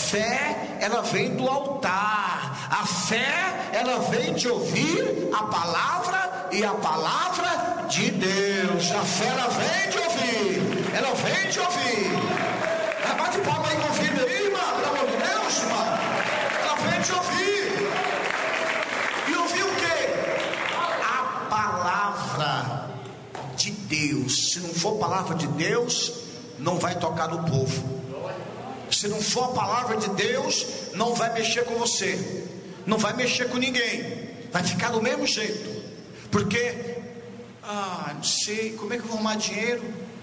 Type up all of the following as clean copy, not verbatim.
fé, ela vem do altar. A fé, ela vem de ouvir a palavra e a palavra de Deus. A fé, ela vem de ouvir. Ela vem de ouvir. Bate palma aí com o filho aí, irmão, pelo amor de Deus, irmão. Ela vem de ouvir. E ouvir o quê? A palavra de Deus. Se não for a palavra de Deus, não vai tocar no povo. Se não for a palavra de Deus, não vai mexer com você, não vai mexer com ninguém, vai ficar do mesmo jeito. Porque não sei, como é que eu vou arrumar dinheiro?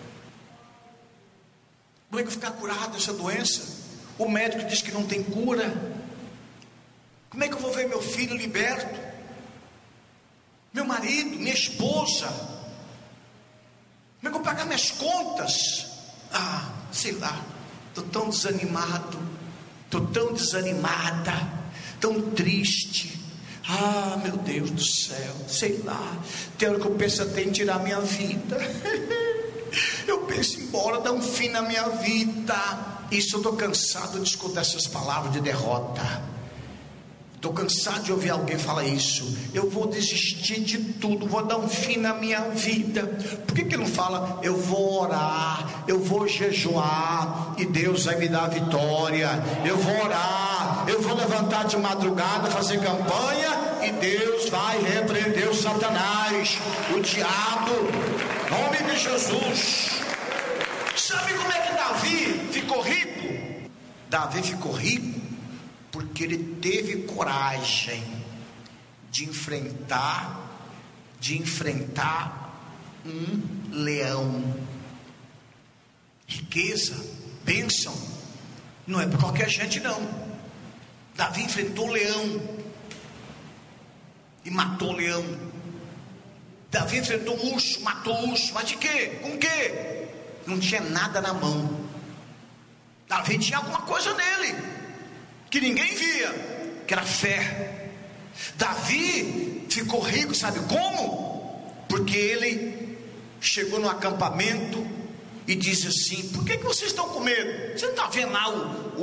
Como é que eu vou ficar curado dessa doença? O médico diz que não tem cura. Como é que eu vou ver meu filho liberto? Meu marido, minha esposa? Como é que eu vou pagar minhas contas? Sei lá, estou tão desanimado, estou tão desanimada, tão triste. Meu Deus do céu, sei lá. Tem hora que eu penso até em tirar minha vida. Eu penso em embora, dar um fim na minha vida. Isso, eu estou cansado de escutar essas palavras de derrota. Estou cansado de ouvir alguém falar isso. Eu vou desistir de tudo, vou dar um fim na minha vida. Por que não fala, eu vou orar, eu vou jejuar e Deus vai me dar a vitória? Eu vou orar, eu vou levantar de madrugada, fazer campanha e Deus vai repreender o Satanás, o diabo, em nome de Jesus. Sabe como é que Davi ficou rico? Davi ficou rico porque ele teve coragem de enfrentar um leão. Riqueza, bênção, não é para qualquer gente não. Davi enfrentou o leão e matou o leão. Davi enfrentou o urso, matou o urso. Mas de quê? Com quê? Não tinha nada na mão. Davi tinha alguma coisa nele que ninguém via, que era fé. Davi ficou rico, sabe como? Porque ele chegou no acampamento e disse assim: por que vocês estão com medo? Você não está vendo lá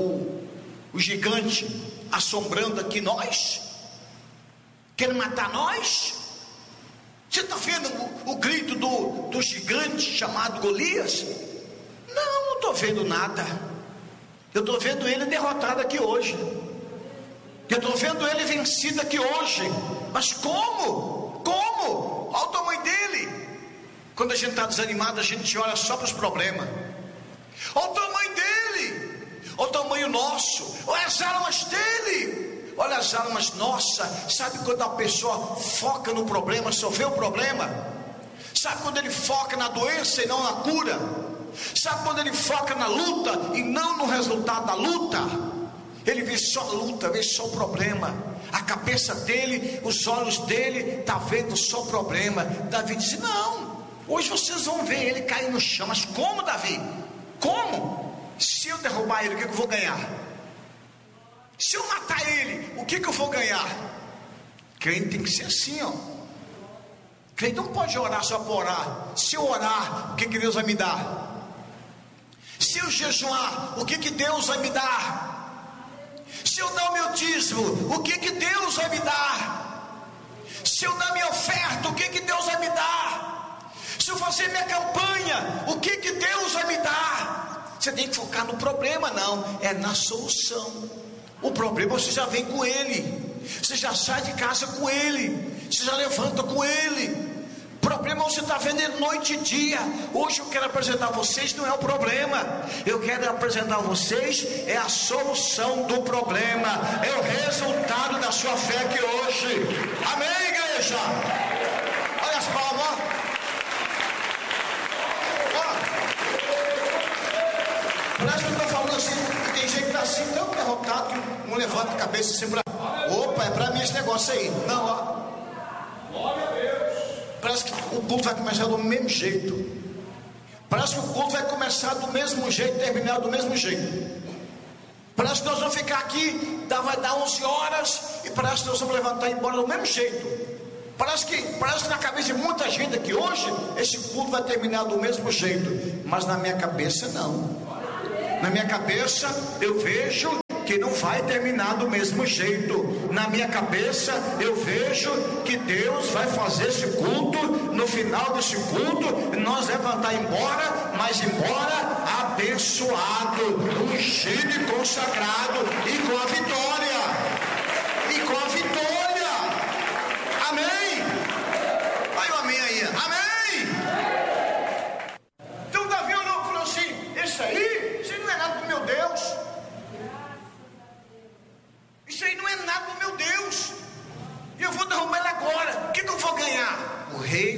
o gigante assombrando aqui nós? Querem matar nós? Você está vendo o grito do gigante chamado Golias? Não estou vendo nada. Eu estou vendo ele derrotado aqui hoje. Eu estou vendo ele vencido aqui hoje. Mas como? Como? Olha o tamanho dele. Quando a gente está desanimado, a gente olha só para os problemas. Olha o tamanho dele. Olha o tamanho nosso. Olha as armas dele. Olha as armas nossas. Sabe quando a pessoa foca no problema, só vê o problema? Sabe quando ele foca na doença e não na cura? Sabe quando ele foca na luta e não no resultado da luta? Ele vê só a luta, vê só o problema. A cabeça dele, os olhos dele está vendo só o problema. Davi disse: não, hoje vocês vão ver ele cair no chão. Mas como, Davi? Como? Se eu derrubar ele, o que eu vou ganhar? Se eu matar ele, o que eu vou ganhar? Crente tem que ser assim, ó. Crente não pode orar só para orar. Se eu orar, o que Deus vai me dar? Se eu jejuar, o que Deus vai me dar? Se eu dar o meu dízimo, o que Deus vai me dar? Se eu dar minha oferta, o que Deus vai me dar? Se eu fazer minha campanha, o que Deus vai me dar? Você tem que focar no problema, não, é na solução. O problema você já vem com ele, você já sai de casa com ele, você já levanta com ele. O problema você está vendo ele noite e dia. Hoje eu quero apresentar a vocês, não é o problema. Eu quero apresentar a vocês é a solução do problema, é o resultado da sua fé aqui hoje. Amém, igreja? Olha as palmas. Parece que eu estou falando assim, e tem gente que está assim, tão derrotado, que não levanta a cabeça assim para... Opa, é para mim esse negócio aí. Não, ó. Glória a Deus. Parece que o culto vai começar do mesmo jeito. Parece que o culto vai começar do mesmo jeito, terminar do mesmo jeito. Parece que nós vamos ficar aqui, vai dar 11 horas, e parece que nós vamos levantar e ir embora do mesmo jeito. Parece que na cabeça de muita gente aqui hoje, esse culto vai terminar do mesmo jeito. Mas na minha cabeça não. Na minha cabeça eu vejo que não vai terminar do mesmo jeito. Na minha cabeça eu vejo que Deus vai fazer esse culto. No final desse culto nós levantar embora, mas embora abençoado, ungido e consagrado, e com a vitória, amém. Vai o amém aí, amém. Então Davi olhou e falou assim: isso aí não é nada do meu Deus, isso aí não é nada do meu Deus, e eu vou derrubar ele agora. O que eu vou ganhar? O rei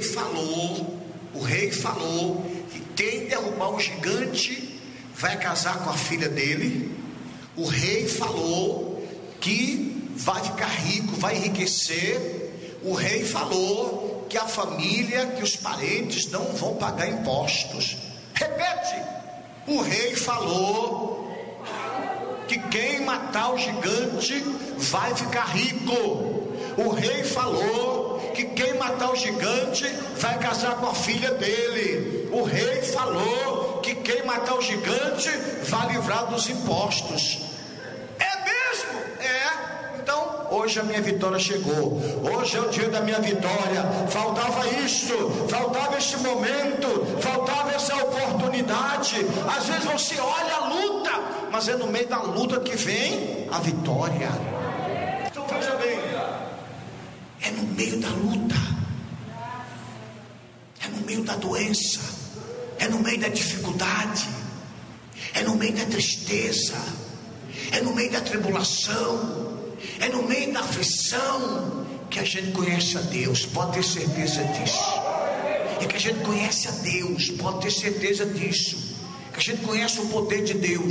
falou que quem derrubar o gigante vai casar com a filha dele. O rei falou que vai ficar rico, vai enriquecer. O rei falou que a família, que os parentes não vão pagar impostos. Repete: o rei falou que quem matar o gigante vai ficar rico. O rei falou que quem matar o gigante vai casar com a filha dele. O rei falou que quem matar o gigante vai livrar dos impostos. É mesmo? É. Então hoje a minha vitória chegou. Hoje é o dia da minha vitória. Faltava isto, faltava este momento, faltava essa oportunidade. Às vezes você olha a luta, mas é no meio da luta que vem a vitória. Então veja bem, é no meio da luta, é no meio da doença, é no meio da dificuldade, é no meio da tristeza, é no meio da tribulação, é no meio da aflição que a gente conhece a Deus. Pode ter certeza disso. É que a gente conhece a Deus, pode ter certeza disso. Que a gente conhece o poder de Deus.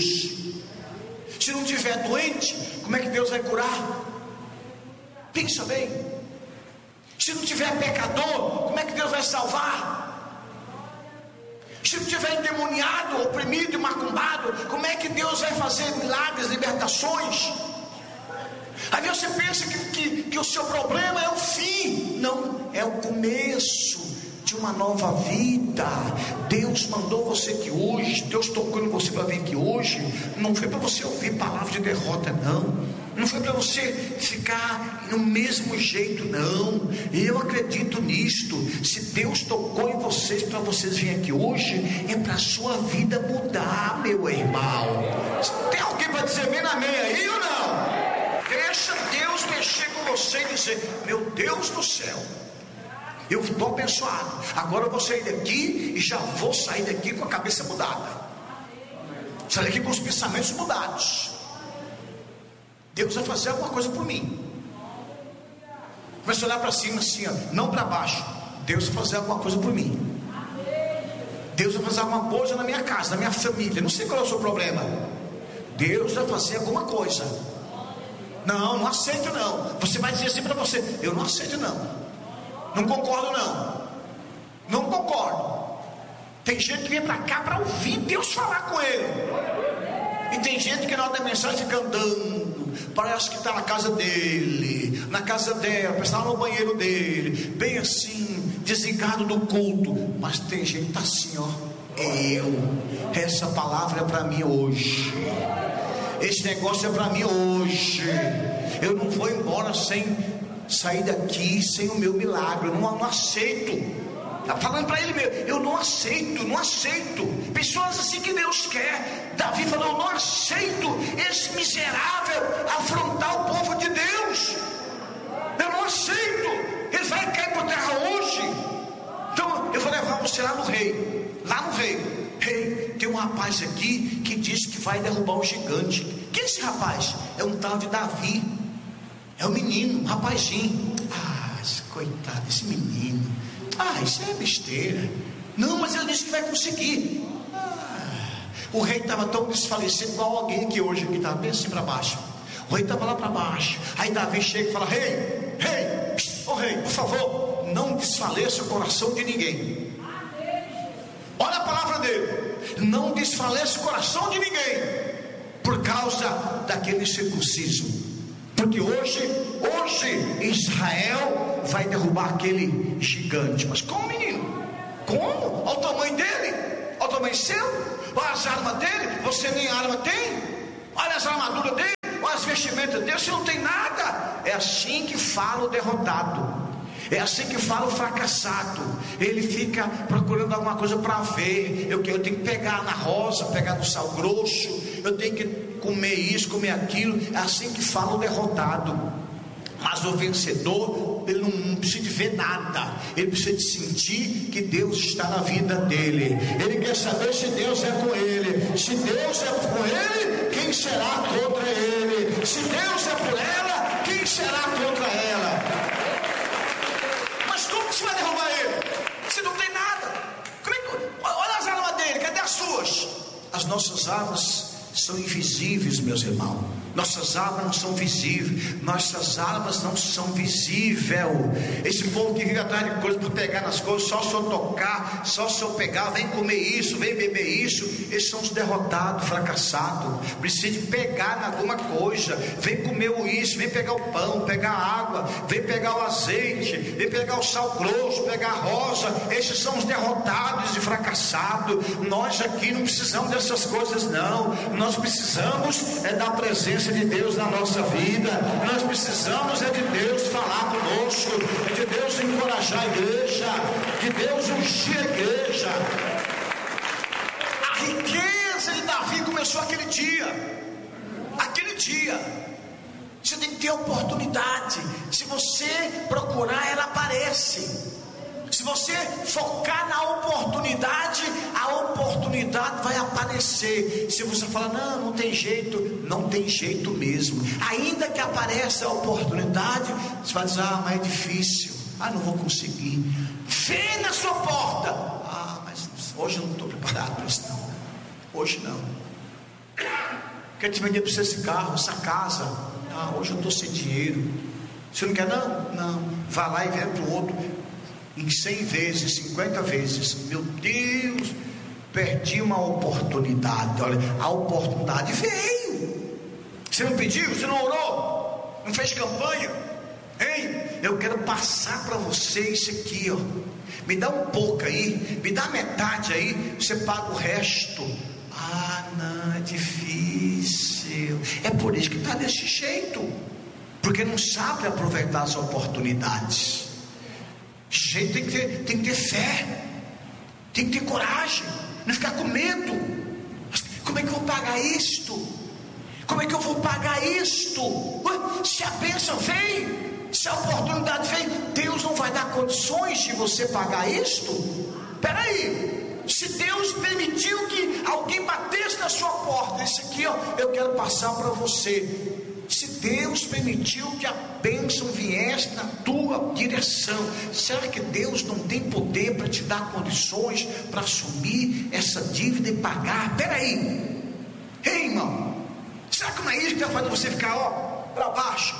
Se não tiver doente, como é que Deus vai curar? Pensa bem. Se não tiver pecador, como é que Deus vai salvar? Se não tiver endemoniado, oprimido e macumbado, como é que Deus vai fazer milagres, libertações? Aí você pensa que o seu problema é o fim. Não, é o começo de uma nova vida. Deus mandou você aqui hoje, Deus tocou em você para vir aqui hoje. Não foi para você ouvir palavras de derrota, não foi para você ficar no mesmo jeito, não. Eu acredito nisto. Se Deus tocou em vocês para vocês virem aqui hoje, é para a sua vida mudar, meu irmão. Tem alguém para dizer amém aí ou não? Deixa Deus mexer com você e dizer: meu Deus do céu, eu estou abençoado. Agora eu vou sair daqui e já vou sair daqui com a cabeça mudada. Sair daqui com os pensamentos mudados. Deus vai fazer alguma coisa por mim. Começa a olhar para cima assim, ó, não para baixo. Deus vai fazer alguma coisa por mim. Deus vai fazer alguma coisa na minha casa, na minha família. Não sei qual é o seu problema. Deus vai fazer alguma coisa. Não aceito não. Você vai dizer assim para você: eu não aceito não. Não concordo não concordo. Tem gente que vem para cá para ouvir Deus falar com ele, e tem gente que na hora da mensagem fica andando, parece que está na casa dele, na casa dela, parece que está no banheiro dele, bem assim, desligado do culto. Mas tem gente que está assim, ó: essa palavra é para mim hoje, esse negócio é para mim hoje. Eu não vou embora sem sair daqui sem o meu milagre. Eu não aceito. Está falando para ele mesmo: eu não aceito. Pessoas assim que Deus quer. Davi falou: eu não aceito esse miserável afrontar o povo de Deus. Eu não aceito. Ele vai cair por terra hoje. Então eu vou levar você lá no rei. Rei, tem um rapaz aqui que diz que vai derrubar o gigante. Quem é esse rapaz? É um tal de Davi. É um menino, um rapazinho. Coitado desse menino. Isso é besteira. Não, mas ele disse que vai conseguir. O rei estava tão desfalecido, igual alguém que hoje aqui estava bem assim para baixo. O rei estava lá para baixo. Aí Davi chega e fala: rei, por favor, não desfaleça o coração de ninguém. Olha a palavra dele: não desfaleça o coração de ninguém por causa daquele circunciso. Porque hoje Israel vai derrubar aquele gigante. Mas como, menino? Como? Olha o tamanho dele, olha o tamanho seu, olha as armas dele. Você nem arma tem. Olha as armaduras dele. vestimenta de Deus, você não tem nada. É assim que fala o derrotado. É assim que fala o fracassado. Ele fica procurando alguma coisa para ver. Eu tenho que pegar na rosa, pegar no sal grosso, eu tenho que comer isso, comer aquilo. É assim que fala o derrotado. Mas o vencedor, ele não precisa de ver nada, ele precisa de sentir que Deus está na vida dele. Ele quer saber se Deus é com ele. Se Deus é com ele, quem será contra ele? Se Deus é por ela, quem será contra ela? Mas como que você vai derrubar ele? Você não tem nada. Olha as armas dele, cadê as suas? As nossas armas são invisíveis, meus irmãos. Nossas armas não são visíveis. Nossas armas não são visíveis. Esse povo que vive atrás de coisas para pegar nas coisas, só se eu tocar, só se eu pegar, vem comer isso, vem beber isso. Esses são os derrotados, fracassados. Precisa de pegar em alguma coisa. Vem comer isso, vem pegar o pão, pegar a água, vem pegar o azeite, vem pegar o sal grosso, pegar a rosa. Esses são os derrotados e fracassados. Nós aqui não precisamos dessas coisas, não. Nós precisamos da presença de Deus na nossa vida. Nós precisamos de Deus falar conosco, de Deus encorajar a igreja, de Deus ungir a igreja. A riqueza de Davi começou aquele dia. Você tem que ter oportunidade. Se você procurar, ela aparece. Se você focar na oportunidade, a oportunidade vai aparecer. Se você falar, não tem jeito, não tem jeito mesmo. Ainda que apareça a oportunidade, você vai dizer, mas é difícil, não vou conseguir. Vem na sua porta, mas hoje eu não estou preparado para isso não. Hoje não. Quero te vender para você esse carro, essa casa. Hoje eu estou sem dinheiro. Você não quer não? Vai lá e vem para o outro. Em 100 vezes, 50 vezes, meu Deus, perdi uma oportunidade. Olha, a oportunidade veio. Você não pediu? Você não orou? Não fez campanha? Hein? Eu quero passar para você isso aqui, ó. Me dá um pouco aí, me dá metade aí, você paga o resto. Não, é difícil. É por isso que está desse jeito, porque não sabe aproveitar as oportunidades. Gente, tem que ter fé, tem que ter coragem, não ficar com medo. Como é que eu vou pagar isto? Como é que eu vou pagar isto? Se a bênção vem, se a oportunidade vem, Deus não vai dar condições de você pagar isto? Espera aí, se Deus permitiu que alguém batesse na sua porta, isso aqui, eu quero passar para você. Se Deus permitiu que a bênção viesse na tua direção, será que Deus não tem poder para te dar condições para assumir essa dívida e pagar? Peraí, ei irmão, será que não é isso que está fazendo você ficar para baixo?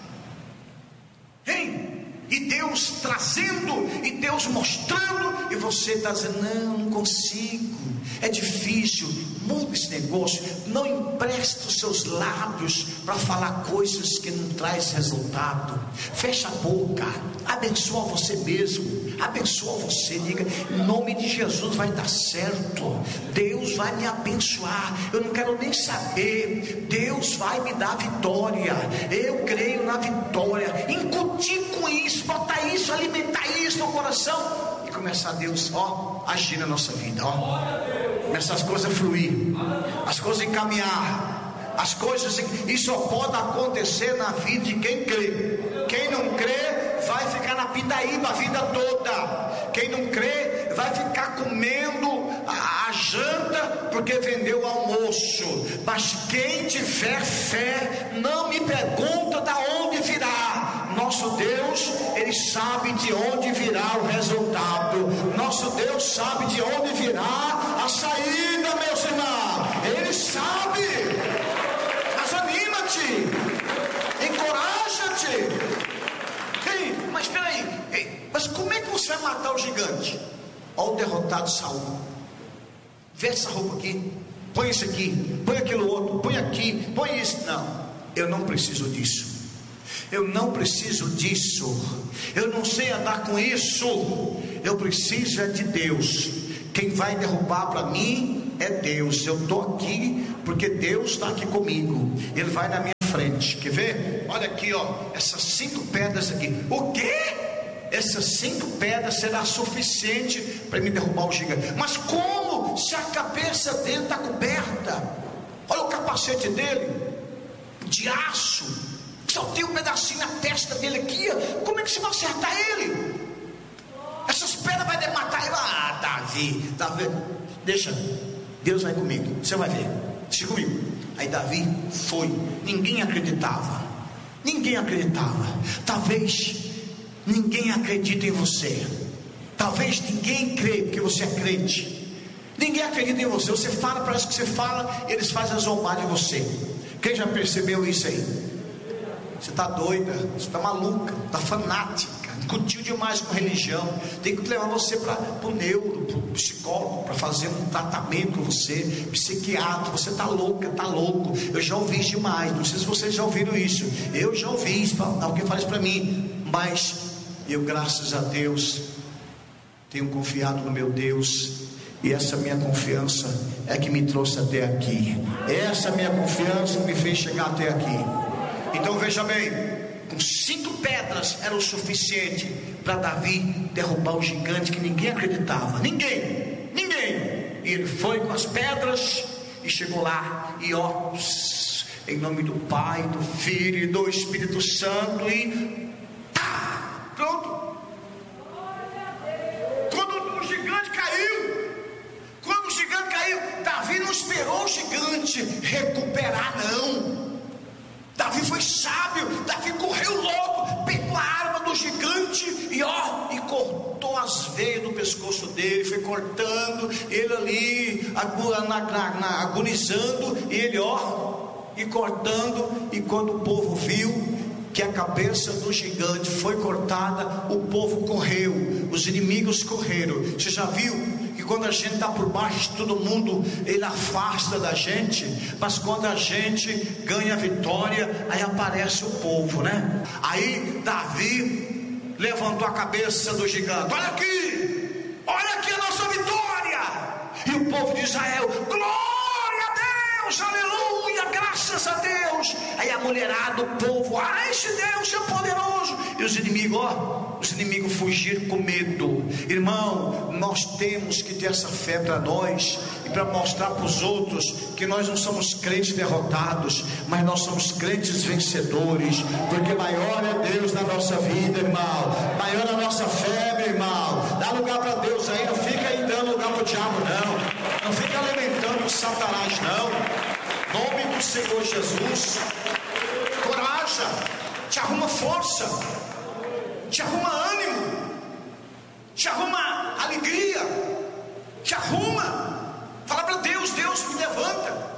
Hein? E Deus trazendo, e Deus mostrando, e você está dizendo, não consigo, é difícil. Muda esse negócio, não empresta os seus lábios para falar coisas que não traz resultado. Fecha a boca, abençoa você mesmo, abençoa você, diga, em nome de Jesus vai dar certo, Deus vai me abençoar, eu não quero nem saber, Deus vai me dar vitória, eu creio na vitória. Incutir com isso, botar isso, alimentar isso no coração, e começar Deus, agir na nossa vida, começar as coisas a fluir, as coisas a encaminhar, as coisas, isso só pode acontecer na vida de quem crê. Quem não crê vai ficar na pindaíba a vida toda. Quem não crê vai ficar comendo a janta porque vendeu o almoço. Mas quem tiver fé, não me pergunta da onde virá. Nosso Deus, Ele sabe de onde virá o resultado. Nosso Deus sabe de onde virá a saída, meus irmãos. Ele sabe. Mas anima-te, encoraja-te. Mas espera aí, mas como é que você vai matar o gigante? Olha o derrotado Saul. Veste essa roupa aqui, põe isso aqui, põe aquilo outro, põe aqui, põe isso. Não, eu não preciso disso. Eu não preciso disso. Eu não sei andar com isso. Eu preciso de Deus. Quem vai derrubar para mim é Deus. Eu estou aqui porque Deus está aqui comigo. Ele vai na minha frente. Quer ver? Olha aqui, ó, essas 5 pedras aqui. O quê? Essas 5 pedras será suficiente para me derrubar o gigante. Mas como? Se a cabeça dele está coberta. Olha o capacete dele, de aço. Só tem um pedacinho na testa dele aqui. Como é que você vai acertar ele? Essas pedras vai matar ele. Ah, Davi, deixa, Deus vai comigo, você vai ver, deixa comigo. Aí Davi foi. Ninguém acreditava. Talvez ninguém acredite em você. Talvez ninguém crê porque você é crente. Ninguém acredita em você. Você fala, parece que você fala, eles fazem a zombar de você. Quem já percebeu isso aí? Você está doida, você está maluca, está fanática, discutiu demais com religião. Tem que levar você para o neuro, para o psicólogo, para fazer um tratamento com você, psiquiatra. Você está louca, está louco. Eu já ouvi isso demais. Não sei se vocês já ouviram isso. Eu já ouvi isso. Alguém fala isso para mim. Mas eu, graças a Deus, tenho confiado no meu Deus. E essa minha confiança é que me trouxe até aqui. Essa minha confiança me fez chegar até aqui. Então veja bem, com 5 pedras era o suficiente para Davi derrubar o gigante que ninguém acreditava. Ninguém. E ele foi com as pedras e chegou lá. E ó, em nome do Pai, do Filho e do Espírito Santo. E tá, pronto. Quando o gigante caiu, Davi não esperou o gigante recuperar, não. Davi foi sábio. Davi correu logo, pegou a arma do gigante e cortou as veias do pescoço dele. Foi cortando ele ali, agonizando, e ele e cortando. E quando o povo viu que a cabeça do gigante foi cortada, o povo correu, os inimigos correram. Você já viu que quando a gente está por baixo de todo mundo, ele afasta da gente, mas quando a gente ganha a vitória, aí aparece o povo, né? Aí Davi levantou a cabeça do gigante. Olha aqui a nossa vitória. E o povo de Israel: glória a Deus, aleluia, graças a Deus. Aí a mulherada, o povo: esse Deus é poderoso. E os inimigos fugiram com medo. Irmão, nós temos que ter essa fé para nós e para mostrar para os outros que nós não somos crentes derrotados, mas nós somos crentes vencedores, porque maior é Deus na nossa vida, irmão. Maior é a nossa fé, meu irmão. Dá lugar para Deus aí, não fica aí dando lugar para o diabo, não fica alimentando o Satanás, não. Em nome do Senhor Jesus, coragem, te arruma força, te arruma ânimo, te arruma alegria, te arruma. Fala para Deus: Deus, me levanta,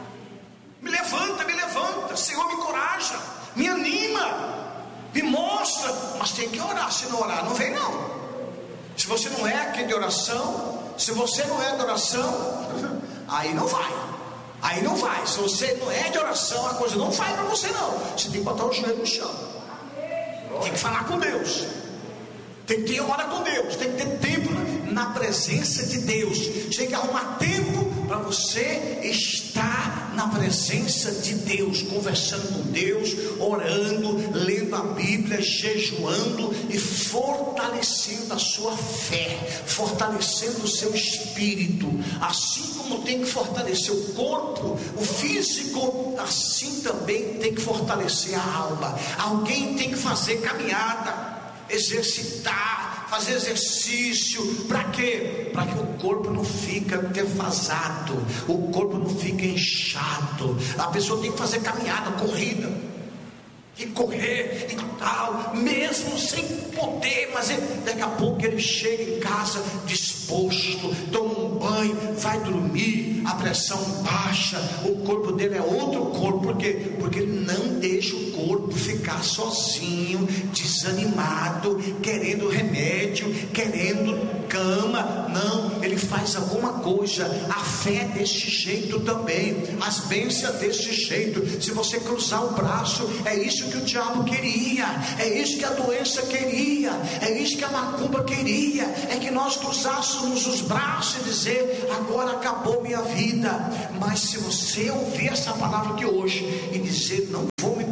Senhor, me encoraja, me anima, me mostra. Mas tem que orar. Se não orar, não vem não. Se você não é aquele de oração, se você não é de oração, aí não vai. Se você não é de oração, a coisa não vai para você não. Você tem que botar o joelho no chão, tem que falar com Deus, tem que ter hora com Deus, tem que ter tempo na presença de Deus. Você tem que arrumar tempo para você estar na presença de Deus, conversando com Deus, orando, lendo a Bíblia, jejuando e fortalecendo a sua fé, fortalecendo o seu espírito. Assim como tem que fortalecer o corpo, o físico, assim também tem que fortalecer a alma. Alguém tem que fazer caminhada, exercitar, fazer exercício. Para quê? Para que o corpo não fique defasado, o corpo não fique inchado. A pessoa tem que fazer caminhada, corrida, e correr e tal, mesmo sem poder, mas daqui a pouco ele chega em casa disposto, toma um banho, vai dormir, a pressão baixa, o corpo dele é outro corpo. Por quê? Porque ele não deixa o corpo ficar sozinho, desanimado, querendo remédio, querendo cama. Não, ele faz alguma coisa. A fé é desse jeito também, as bênçãos desse jeito. Se você cruzar o braço, é isso que o diabo queria, é isso que a doença queria, é isso que a macumba queria, é que nós cruzássemos os braços e dizer: agora acabou minha vida. Mas se você ouvir essa palavra de hoje e dizer: não vou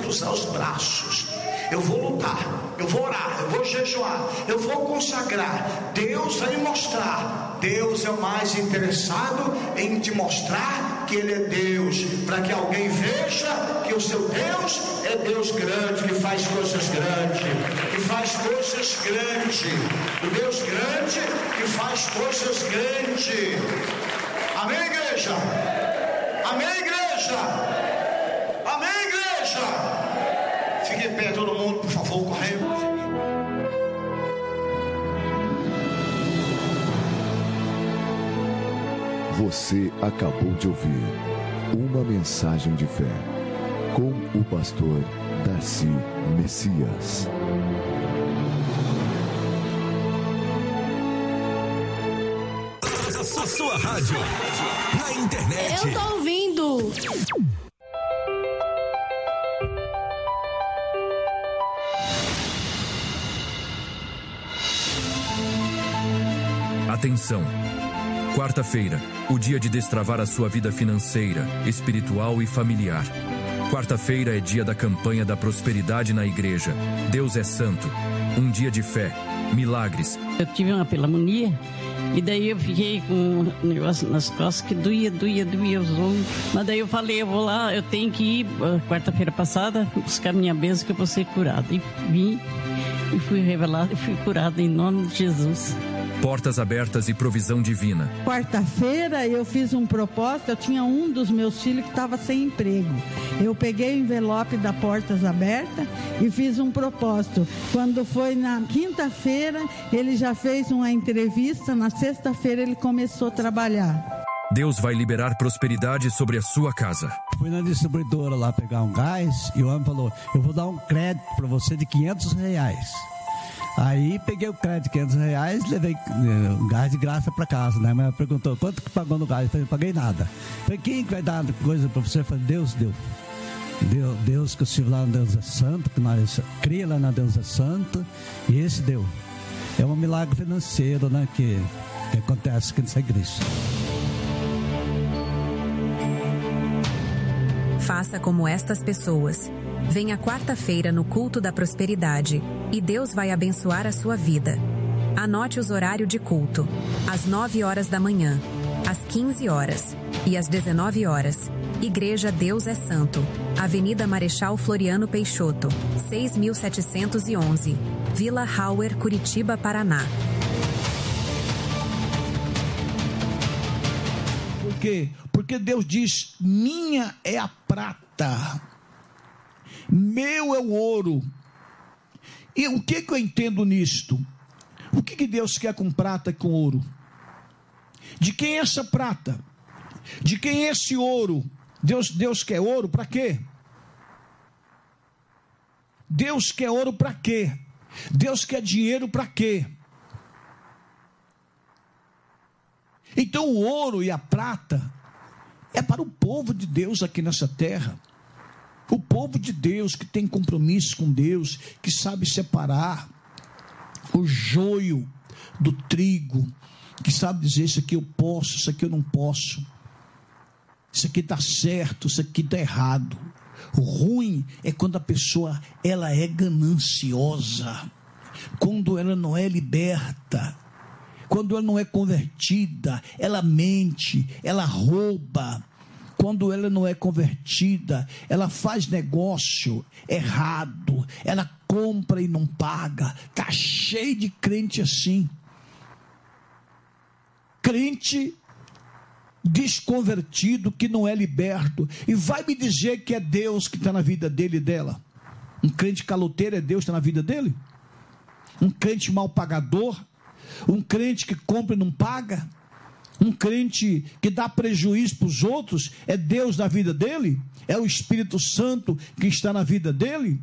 cruzar os braços, eu vou lutar, eu vou orar, eu vou jejuar, eu vou consagrar. Deus vai me mostrar. Deus é o mais interessado em te mostrar que Ele é Deus, para que alguém veja que o seu Deus é Deus grande, que faz coisas grandes, que faz coisas grandes, o Deus grande que faz coisas grandes. Amém, igreja? Amém, igreja? Amém, igreja? Fique em pé todo mundo, por favor, correndo. Você acabou de ouvir uma mensagem de fé com o pastor Darcy Messias. A sua rádio na internet. Eu tô ouvindo. Atenção! Quarta-feira, o dia de destravar a sua vida financeira, espiritual e familiar. Quarta-feira é dia da campanha da prosperidade na igreja. Deus é santo. Um dia de fé, milagres. Eu tive uma pneumonia e daí eu fiquei com um negócio nas costas que doía os ombros. Mas daí eu falei, eu vou lá, eu tenho que ir quarta-feira passada buscar minha bênção que eu vou ser curada. E vim e fui revelada e fui curada em nome de Jesus. Portas abertas e provisão divina. Quarta-feira eu fiz um propósito, eu tinha um dos meus filhos que estava sem emprego. Eu peguei o envelope da Portas Abertas e fiz um propósito. Quando foi na quinta-feira, ele já fez uma entrevista, na sexta-feira ele começou a trabalhar. Deus vai liberar prosperidade sobre a sua casa. Fui na distribuidora lá pegar um gás e o homem falou, eu vou dar um crédito para você de R$500. Aí peguei o crédito de R$500, levei gás de graça para casa, né? Mas ela perguntou, quanto que pagou no gás? Eu falei, não paguei nada. Eu falei, quem que vai dar coisa para você? Eu falei, Deus deu. Deus que eu estive lá no Deus é Santo, que nós cria lá na Deus é Santo, e esse deu. É um milagre financeiro, né? Que acontece aqui nessa igreja. Faça como estas pessoas. Venha quarta-feira no culto da prosperidade e Deus vai abençoar a sua vida. Anote os horários de culto: às 9 horas da manhã, às 15 horas e às 19 horas. Igreja Deus é Santo, Avenida Marechal Floriano Peixoto, 6.711, Vila Hauer, Curitiba, Paraná. Por quê? Porque Deus diz, minha é a prata, meu é o ouro. E o que eu entendo nisto? O que Deus quer com prata e com ouro? De quem é essa prata? De quem é esse ouro? Deus quer ouro para quê? Deus quer ouro para quê? Deus quer dinheiro para quê? Então o ouro e a prata é para o povo de Deus aqui nessa terra. O povo de Deus que tem compromisso com Deus, que sabe separar o joio do trigo, que sabe dizer, isso aqui eu posso, isso aqui eu não posso, isso aqui está certo, isso aqui está errado. O ruim é quando a pessoa ela é gananciosa, quando ela não é liberta, quando ela não é convertida, ela mente, ela rouba. Quando ela não é convertida, ela faz negócio errado, ela compra e não paga. Está cheio de crente assim. Crente desconvertido que não é liberto. E vai me dizer que é Deus que está na vida dele e dela. Um crente caloteiro é Deus que está na vida dele? Um crente mal pagador? Um crente que compra e não paga? Um crente que dá prejuízo para os outros, é Deus na vida dele? É o Espírito Santo que está na vida dele?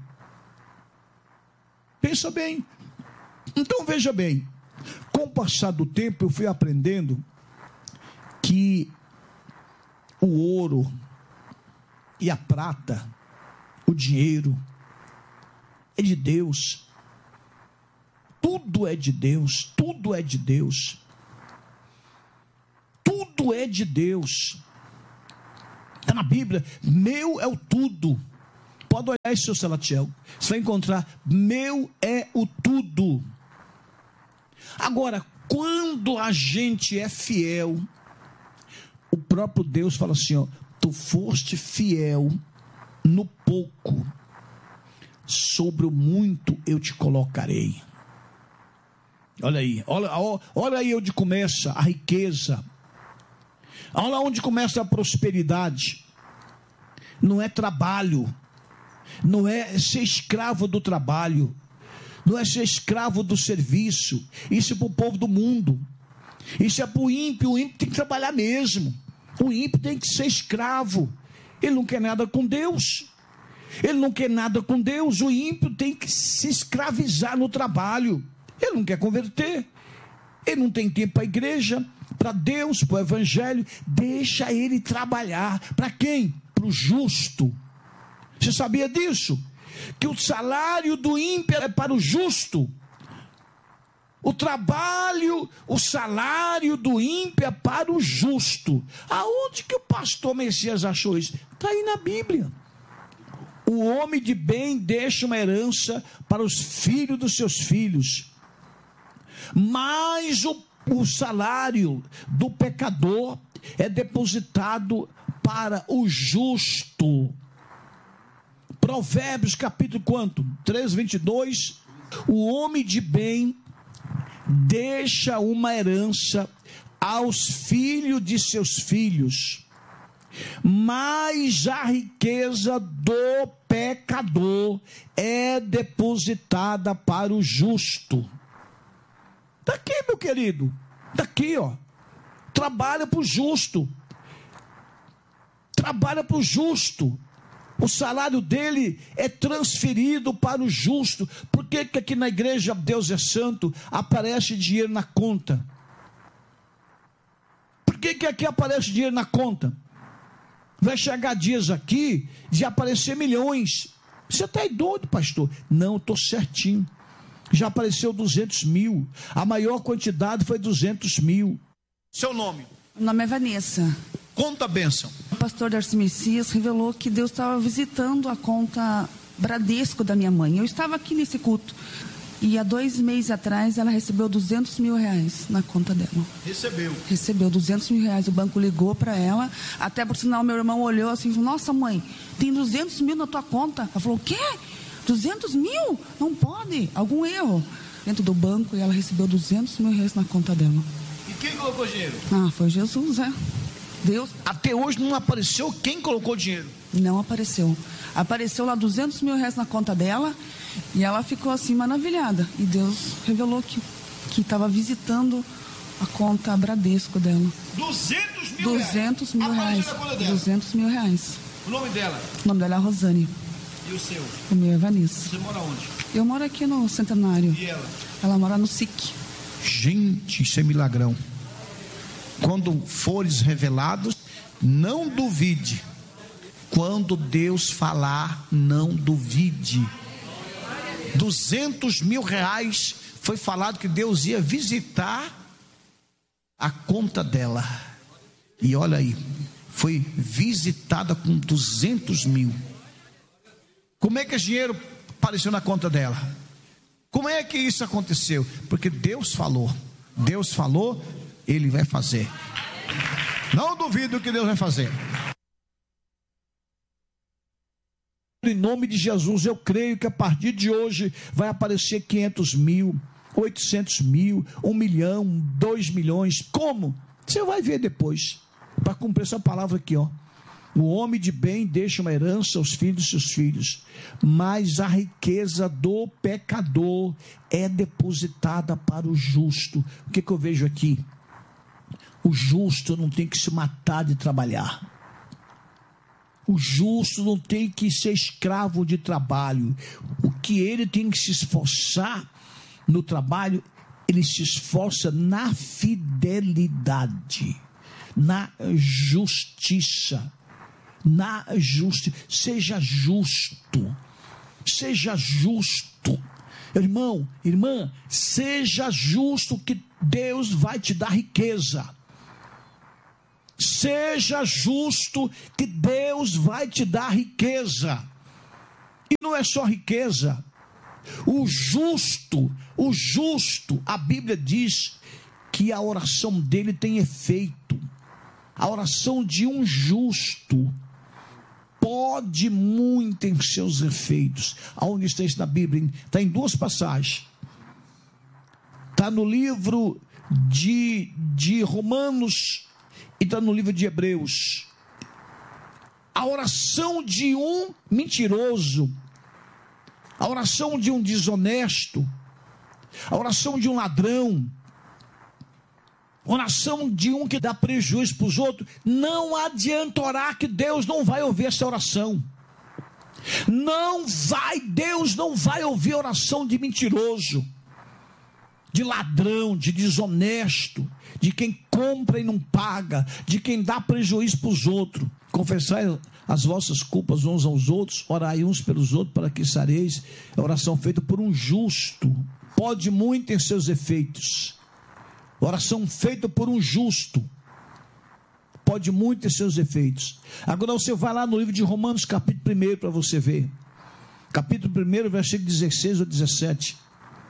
Pensa bem. Então veja bem, com o passar do tempo eu fui aprendendo que o ouro e a prata, o dinheiro, é de Deus. Tudo é de Deus, tudo é de Deus. Tudo é de Deus. Está na Bíblia, meu é o tudo. pode olhar esse seu Salatiel, você vai encontrar: meu é o tudo. Agora, quando a gente é fiel, o próprio Deus fala assim: ó, tu foste fiel no pouco, sobre o muito eu te colocarei. Olha aí, olha aí onde começa a riqueza, olha onde começa a prosperidade. Não é trabalho, não é ser escravo do trabalho, não é ser escravo do serviço. Isso é para o povo do mundo, isso é para o ímpio. O ímpio tem que trabalhar mesmo, o ímpio tem que ser escravo. Ele não quer nada com Deus, ele não quer nada com Deus. O ímpio tem que se escravizar no trabalho, ele não quer converter, ele não tem tempo para a igreja, para Deus, para o evangelho. Deixa ele trabalhar. Para quem? Para o justo. Você sabia disso? Que o salário do ímpio é para o justo. O trabalho, o salário do ímpio é para o justo. Aonde que o pastor Messias achou isso? Está aí na Bíblia. O homem de bem deixa uma herança para os filhos dos seus filhos, mas o salário do pecador é depositado para o justo. Provérbios capítulo quanto? 13, 22. O homem de bem deixa uma herança aos filhos de seus filhos, mas a riqueza do pecador é depositada para o justo. Daqui, meu querido, daqui, ó. Trabalha para o justo, trabalha para o justo. O salário dele é transferido para o justo. Por que que aqui na igreja Deus é Santo aparece dinheiro na conta? Por que que aqui aparece dinheiro na conta? Vai chegar dias aqui de aparecer milhões. Você está aí doido, pastor? Não, estou certinho. Já apareceu 200 mil. A maior quantidade foi 200 mil. Seu nome? Meu nome é Vanessa. Conta a bênção. O pastor Darcy Messias revelou que Deus estava visitando a conta Bradesco da minha mãe. Eu estava aqui nesse culto. E há 2 meses atrás ela recebeu 200 mil reais na conta dela. Recebeu 200 mil reais. O banco ligou para ela. Até por sinal, meu irmão olhou assim e falou: nossa mãe, tem 200 mil na tua conta. Ela falou: o quê? 200 mil? Não pode. Algum erro dentro do banco. E ela recebeu 200 mil reais na conta dela. E quem colocou dinheiro? Ah, foi Jesus, Deus. Até hoje não apareceu quem colocou dinheiro? Não apareceu. Apareceu lá 200 mil reais na conta dela. E ela ficou assim maravilhada. E Deus revelou que estava visitando a conta Bradesco dela. 200 mil 200 mil reais. 200 mil reais. O nome dela? O nome dela é Rosane. E o seu? O meu é Vanessa. Você mora onde? Eu moro aqui no Centenário. E ela? Ela mora no SIC. Gente, isso é milagrão. Quando fores revelados, não duvide. Quando Deus falar, não duvide. 200 mil reais, foi falado que Deus ia visitar a conta dela. E olha aí, foi visitada com 200 mil. Como é que esse dinheiro apareceu na conta dela? Como é que isso aconteceu? Porque Deus falou, Ele vai fazer. Não duvido que Deus vai fazer. Em nome de Jesus, eu creio que a partir de hoje vai aparecer 500 mil, 800 mil, 1 milhão, 2 milhões. Como? Você vai ver depois. Para cumprir essa palavra aqui, ó. O homem de bem deixa uma herança aos filhos de seus filhos, mas a riqueza do pecador é depositada para o justo. O que eu vejo aqui? O justo não tem que se matar de trabalhar. O justo não tem que ser escravo de trabalho. O que ele tem que se esforçar no trabalho, ele se esforça na fidelidade, na justiça. Seja justo. Seja justo. Irmão, irmã, seja justo que Deus vai te dar riqueza. Seja justo que Deus vai te dar riqueza. E não é só riqueza. O justo, a Bíblia diz que a oração dele tem efeito. A oração de um justo pode muito em seus efeitos. Aonde está isso na Bíblia? Está em duas passagens. Está no livro de Romanos e está no livro de Hebreus. A oração de um mentiroso, a oração de um desonesto, a oração de um ladrão, a oração de um que dá prejuízo para os outros, não adianta orar que Deus não vai ouvir essa oração. Deus não vai ouvir a oração de mentiroso, de ladrão, de desonesto, de quem compra e não paga, de quem dá prejuízo para os outros. Confessai as vossas culpas uns aos outros, orai uns pelos outros para que sareis. É oração feita por um justo, pode muito em seus efeitos. Oração feita por um justo pode muito em seus efeitos. Agora você vai lá no livro de Romanos, capítulo 1, para você ver. Capítulo 1, versículo 16 ou 17.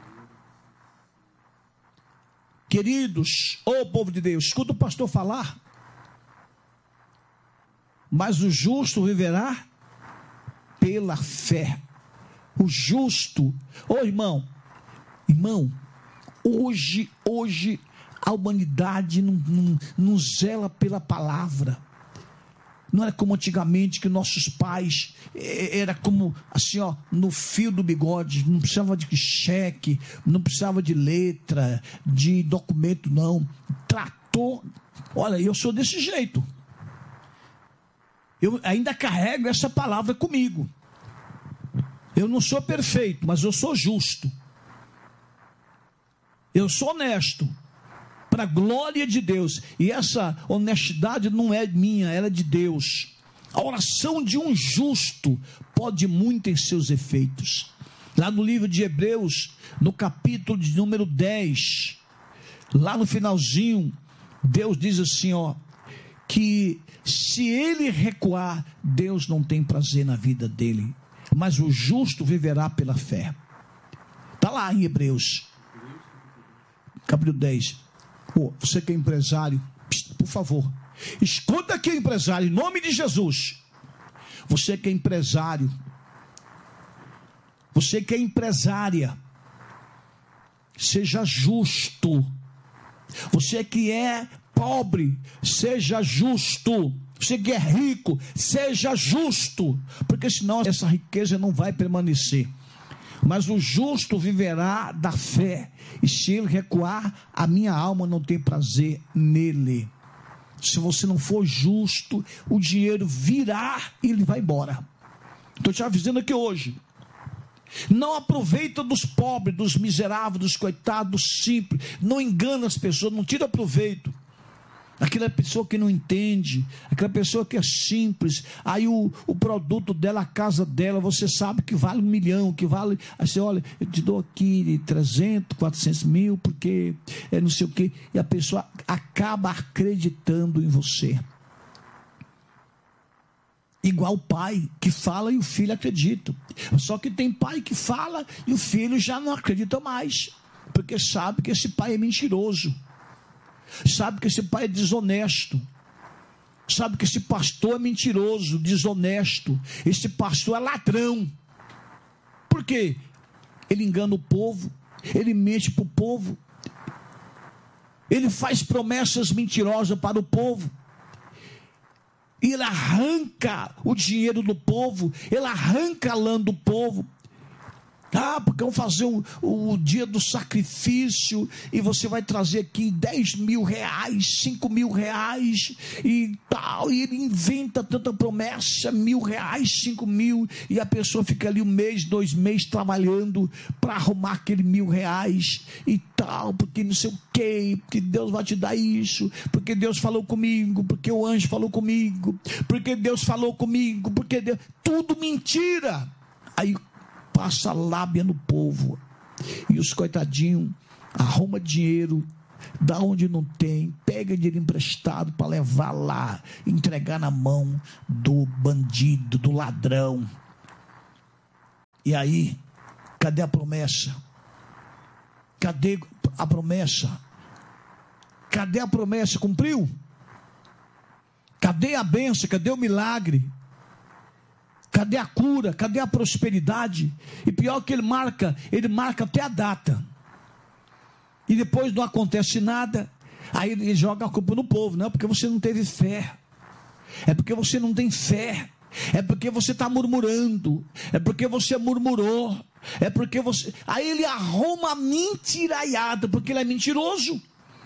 Queridos, ô povo de Deus, escuta o pastor falar. Mas o justo viverá pela fé. O justo, ô irmão, hoje a humanidade não zela pela palavra. Não era como antigamente, que nossos pais era como assim, ó, no fio do bigode. Não precisava de cheque, não precisava de letra, de documento, não. Tratou. Olha, eu sou desse jeito. Eu ainda carrego essa palavra comigo. Eu não sou perfeito, mas eu sou justo. Eu sou honesto, para a glória de Deus. E essa honestidade não é minha, ela é de Deus. A oração de um justo pode muito em seus efeitos. Lá no livro de Hebreus, no capítulo de número 10, lá no finalzinho, Deus diz assim, ó, que se ele recuar, Deus não tem prazer na vida dele, mas o justo viverá pela fé. Está lá em Hebreus, capítulo 10. Você que é empresário, por favor, escuta aqui, empresário, em nome de Jesus. Você que é empresário, você que é empresária, seja justo. Você que é pobre, seja justo. Você que é rico, seja justo, porque senão essa riqueza não vai permanecer. Mas o justo viverá da fé, e se ele recuar, a minha alma não tem prazer nele. Se você não for justo, o dinheiro virá e ele vai embora. Estou te avisando aqui hoje. Não aproveita dos pobres, dos miseráveis, dos coitados, dos simples. Não engana as pessoas, não tira proveito. Aquela pessoa que não entende, aquela pessoa que é simples, aí o produto dela, a casa dela, você sabe que vale 1 milhão, que vale, aí você olha, eu te dou aqui 300, 400 mil, porque é não sei o quê, e a pessoa acaba acreditando em você. Igual o pai que fala e o filho acredita. Só que tem pai que fala e o filho já não acredita mais, porque sabe que esse pai é mentiroso. Sabe que esse pai é desonesto. Sabe que esse pastor é mentiroso, desonesto. Esse pastor é ladrão. Por quê? Ele engana o povo, ele mente para o povo, ele faz promessas mentirosas para o povo, e ele arranca o dinheiro do povo, ele arranca a lã do povo. Porque vamos fazer o dia do sacrifício, e você vai trazer aqui 10 mil reais, 5 mil reais e tal, e ele inventa tanta promessa, 1.000 reais, 5 mil, e a pessoa fica ali 1 mês, 2 meses trabalhando para arrumar aquele 1.000 reais e tal, porque não sei o que, porque Deus vai te dar isso, porque Deus falou comigo, porque o anjo falou comigo, porque Deus falou comigo, porque Deus... Tudo mentira. Aí passa lábia no povo, e os coitadinhos arruma dinheiro da onde não tem, pega dinheiro emprestado para levar lá, entregar na mão do bandido, do ladrão. E aí, cadê a promessa? Cadê a promessa? Cadê a promessa? Cumpriu? Cadê a bênção? Cadê o milagre? Cadê a cura? Cadê a prosperidade? E pior que ele marca até a data. E depois não acontece nada. Aí ele joga a culpa no povo. Não, porque você não teve fé. É porque você não tem fé. É porque você está murmurando. É porque você murmurou. É porque você... Aí ele arruma a mentiraiada, porque ele é mentiroso.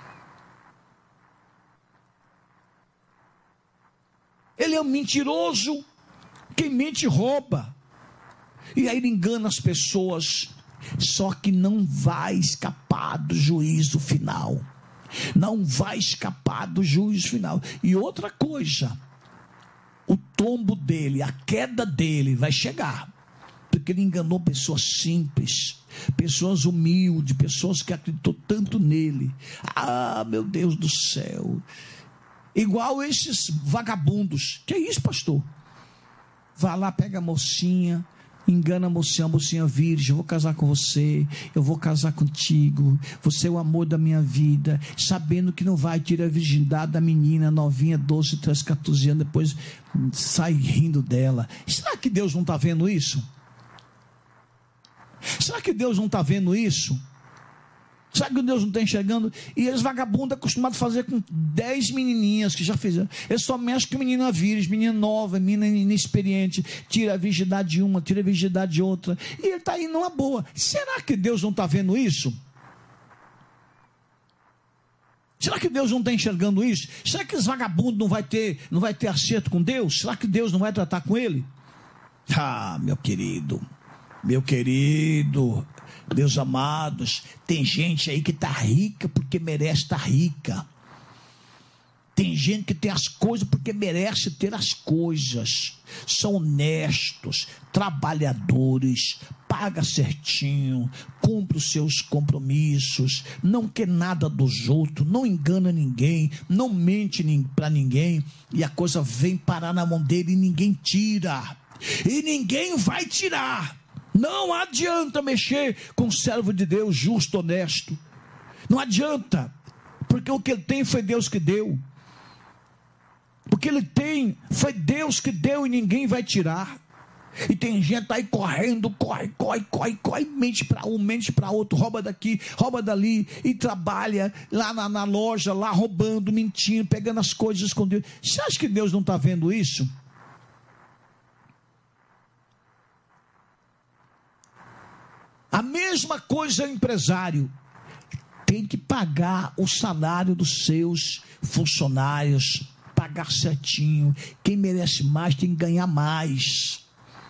Ele é um mentiroso. Quem mente rouba. E aí ele engana as pessoas. Só que não vai escapar do juízo final. Não vai escapar do juízo final. E outra coisa, o tombo dele, a queda dele vai chegar. Porque ele enganou pessoas simples, pessoas humildes, pessoas que acreditou tanto nele. Ah, meu Deus do céu. Igual esses vagabundos. Que é isso, pastor? Vai lá, pega a mocinha, engana a mocinha virgem. Eu vou casar com você, eu vou casar contigo, você é o amor da minha vida, sabendo que não vai tirar a virgindade da menina novinha, 12, 13, 14 anos, depois sai rindo dela. Será que Deus não está vendo isso? Será que Deus não está vendo isso? Será que Deus não está enxergando? E eles vagabundos acostumados a fazer com 10 menininhas que já fizeram. Eles só mexem com menina virgem, menina nova, menina inexperiente. Tira a virgindade de uma, tira a virgindade de outra. E ele está indo numa boa. Será que Deus não está vendo isso? Será que Deus não está enxergando isso? Será que esse vagabundo não vai ter acerto com Deus? Será que Deus não vai tratar com ele? Ah, meu querido, Deus amados, tem gente aí que está rica porque merece estar rica. Tem gente que tem as coisas porque merece ter as coisas. São honestos, trabalhadores, paga certinho, cumpre os seus compromissos, não quer nada dos outros, não engana ninguém, não mente para ninguém, e a coisa vem parar na mão dele e ninguém tira. E ninguém vai tirar. Não adianta mexer com um servo de Deus justo, honesto. Não adianta. Porque o que ele tem foi Deus que deu. O que ele tem foi Deus que deu e ninguém vai tirar. E tem gente aí correndo, corre, mente para um, mente para outro, rouba daqui, rouba dali, e trabalha lá na loja, lá roubando, mentindo, pegando as coisas escondidas. Você acha que Deus não está vendo isso? A mesma coisa é o empresário. Tem que pagar o salário dos seus funcionários, pagar certinho. Quem merece mais tem que ganhar mais.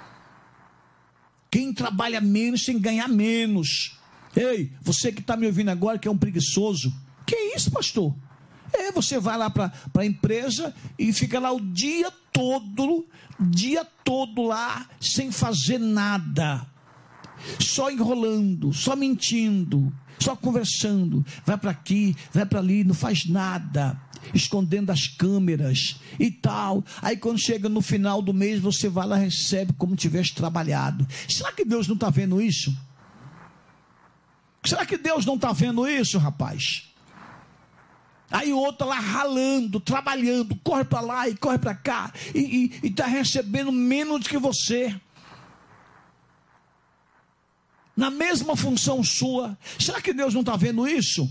Quem trabalha menos tem que ganhar menos. Ei, você que está me ouvindo agora, que é um preguiçoso, que é isso, pastor? Você vai lá para a empresa e fica lá o dia todo lá, sem fazer nada. Só enrolando, só mentindo, só conversando, vai para aqui, vai para ali, não faz nada, escondendo as câmeras e tal. Aí quando chega no final do mês, você vai lá e recebe como tivesse trabalhado. Será que Deus não está vendo isso? Será que Deus não está vendo isso, rapaz? Aí o outro lá ralando, trabalhando, corre para lá e corre para cá, e está recebendo menos do que você, na mesma função sua. Será que Deus não está vendo isso?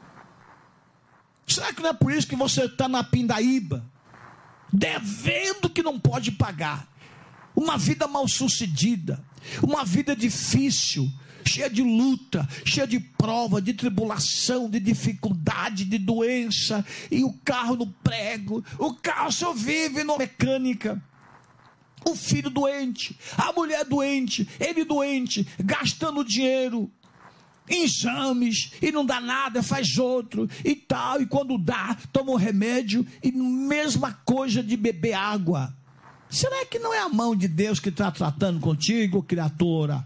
Será que não é por isso que você está na pindaíba, devendo que não pode pagar? Uma vida mal sucedida, uma vida difícil, cheia de luta, cheia de prova, de tribulação, de dificuldade, de doença, e o carro no prego, o carro só vive na mecânica. O filho doente, a mulher doente, ele doente, gastando dinheiro em exames, e não dá nada, faz outro e tal, e quando dá, toma um remédio, e mesma coisa de beber água. Será que não é a mão de Deus que está tratando contigo, criatura?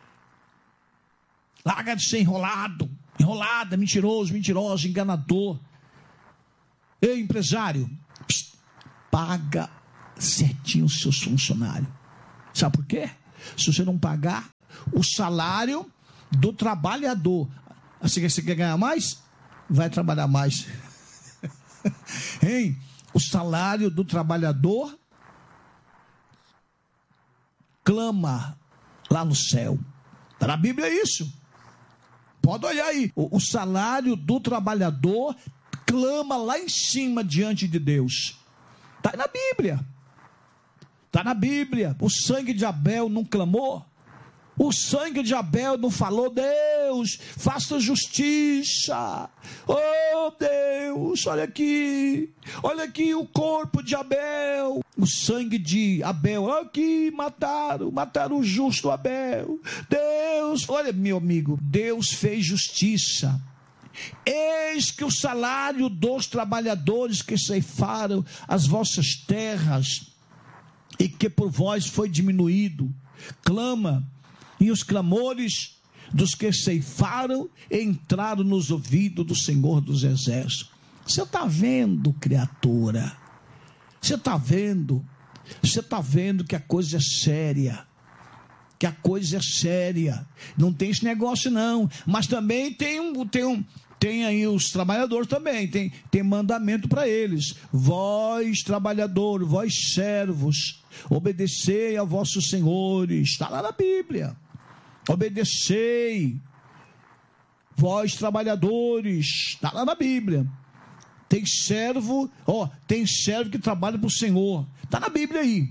Larga de ser enrolada, mentiroso, mentirosa, enganador. Ei, empresário, paga certinho os seus funcionários. Sabe por quê? Se você não pagar, o salário do trabalhador. Assim, você quer ganhar mais? Vai trabalhar mais. Hein? O salário do trabalhador clama lá no céu. Está na Bíblia isso. Pode olhar aí. O salário do trabalhador clama lá em cima diante de Deus. Está na Bíblia. Está na Bíblia. O sangue de Abel não clamou? O sangue de Abel não falou: Deus, faça justiça. Oh Deus, olha aqui o corpo de Abel. O sangue de Abel, aqui mataram o justo Abel. Deus, olha meu amigo, Deus fez justiça. Eis que o salário dos trabalhadores que ceifaram as vossas terras e que por vós foi diminuído, clama. E os clamores dos que ceifaram entraram nos ouvidos do Senhor dos Exércitos. Você está vendo, criatura? Você está vendo? Você está vendo que a coisa é séria? Que a coisa é séria. Não tem esse negócio não. Mas também tem aí os trabalhadores também. Tem mandamento para eles. Vós, trabalhadores, vós, servos, obedecei a vossos senhores. Está lá na Bíblia. Obedecei, vós trabalhadores, está lá na Bíblia. Tem servo que trabalha para o Senhor, está na Bíblia aí.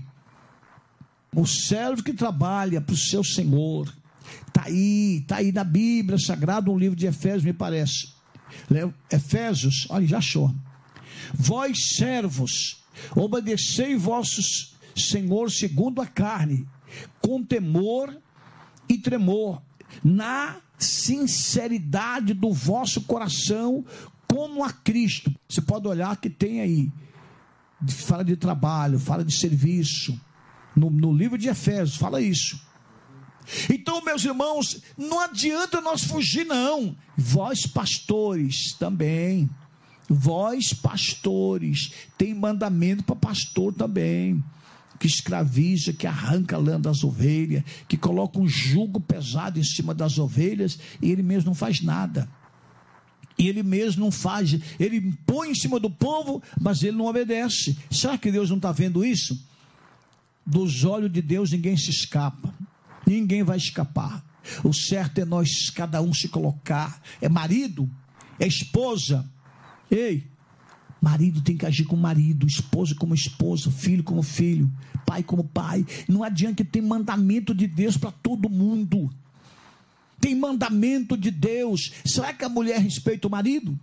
O servo que trabalha para o seu Senhor, está aí na Bíblia Sagrada, um livro de Efésios, me parece. Efésios, olha, já achou. Vós servos, obedecei vossos Senhor segundo a carne, com temor e tremor, na sinceridade do vosso coração, como a Cristo. Você pode olhar que tem aí, fala de trabalho, fala de serviço, no livro de Efésios, fala isso. Então, meus irmãos, não adianta nós fugir não. Vós pastores também, vós pastores, tem mandamento para pastor também, que escraviza, que arranca a lã das ovelhas, que coloca um jugo pesado em cima das ovelhas, e ele mesmo não faz nada. E ele mesmo não faz, ele põe em cima do povo, mas ele não obedece. Será que Deus não está vendo isso? Dos olhos de Deus ninguém se escapa, ninguém vai escapar. O certo é nós, cada um se colocar, é marido, é esposa, ei, marido tem que agir como marido, esposa como esposa, filho como filho, pai como pai. Não adianta que tem mandamento de Deus para todo mundo. Tem mandamento de Deus. Será que a mulher respeita o marido?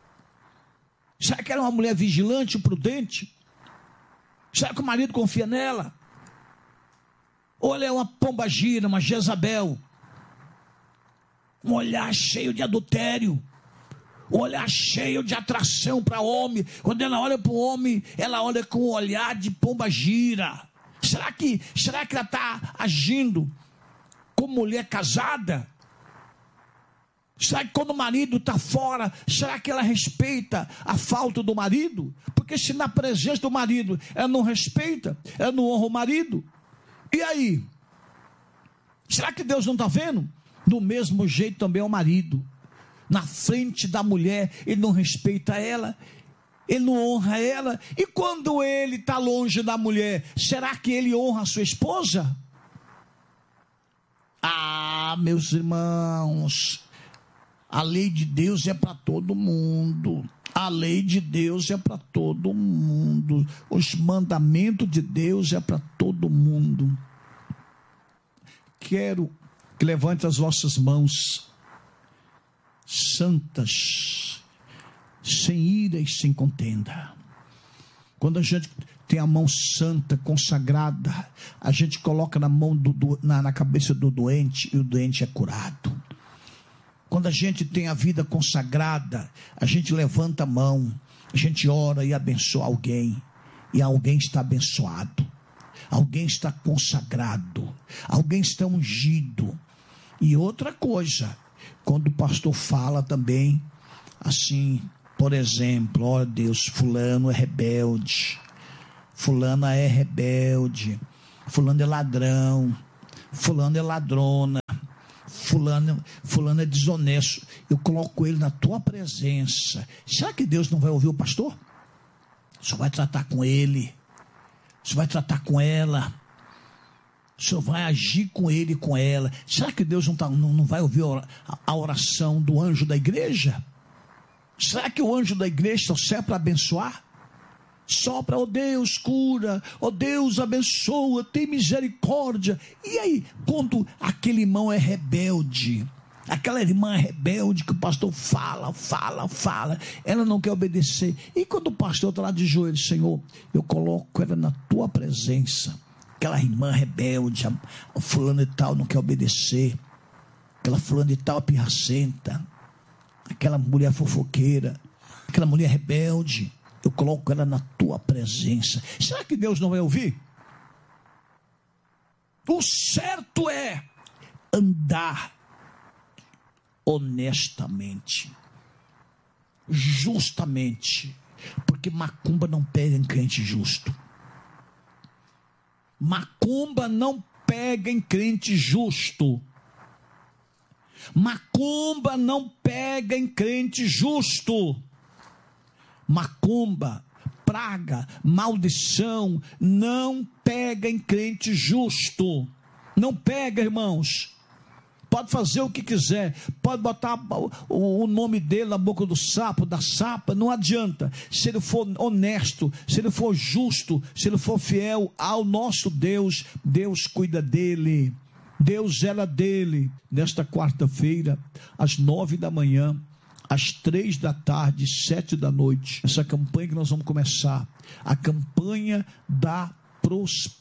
Será que ela é uma mulher vigilante, prudente? Será que o marido confia nela? Ou ela é uma pombagira, uma Jezabel? Um olhar cheio de adultério, um olhar cheio de atração para homem. Quando ela olha para o homem, ela olha com um olhar de pombagira. Será que ela está agindo como mulher casada? Será que quando o marido está fora, será que ela respeita a falta do marido? Porque se na presença do marido ela não respeita, ela não honra o marido, e aí? Será que Deus não está vendo? Do mesmo jeito também é o marido. Na frente da mulher, ele não respeita ela, ele não honra ela. E quando ele está longe da mulher, será que ele honra a sua esposa? Ah, meus irmãos, a lei de Deus é para todo mundo. A lei de Deus é para todo mundo. Os mandamentos de Deus é para todo mundo. Quero que levante as vossas mãos santas, sem ira e sem contenda. Quando a gente tem a mão santa, consagrada, a gente coloca na mão na cabeça do doente e o doente é curado. Quando a gente tem a vida consagrada, a gente levanta a mão, a gente ora e abençoa alguém, e alguém está abençoado, alguém está consagrado, alguém está ungido. E outra coisa, quando o pastor fala também, assim, por exemplo, ó Deus, fulano é rebelde, fulana é rebelde, fulano é ladrão, fulano é ladrona, fulano é desonesto, eu coloco ele na tua presença. Será que Deus não vai ouvir o pastor? O senhor vai tratar com ele, o senhor vai tratar com ela, o senhor vai agir com ele e com ela. Será que Deus não vai ouvir a oração do anjo da igreja? Será que o anjo da igreja só serve para abençoar? Só para, ó Deus, cura, ó Deus, abençoa, tem misericórdia. E aí, quando aquele irmão é rebelde, aquela irmã é rebelde, que o pastor fala, ela não quer obedecer. E quando o pastor está lá de joelhos, Senhor, eu coloco ela na tua presença. Aquela irmã rebelde, o fulano e tal não quer obedecer, aquela fulano e tal pirracenta, aquela mulher fofoqueira, aquela mulher rebelde, eu coloco ela na tua presença. Será que Deus não vai ouvir? O certo é andar honestamente, justamente, porque macumba não pega em crente justo. Macumba não pega em crente justo. Macumba não pega em crente justo. Macumba, praga, maldição, não pega em crente justo. Não pega, irmãos. Pode fazer o que quiser, pode botar o nome dele na boca do sapo, da sapa, não adianta. Se ele for honesto, se ele for justo, se ele for fiel ao nosso Deus, Deus cuida dele, Deus zela dele. Nesta quarta-feira, às 9 da manhã, às 3 da tarde, 7 da noite, essa campanha que nós vamos começar, a campanha da prosperidade.